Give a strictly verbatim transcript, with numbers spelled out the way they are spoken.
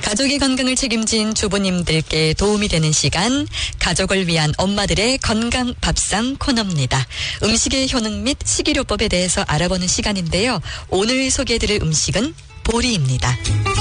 가족의 건강을 책임진 주부님들께 도움이 되는 시간, 가족을 위한 엄마들의 건강 밥상 코너입니다. 음식의 효능 및 식이요법에 대해서 알아보는 시간인데요. 오늘 소개해드릴 음식은 보리입니다.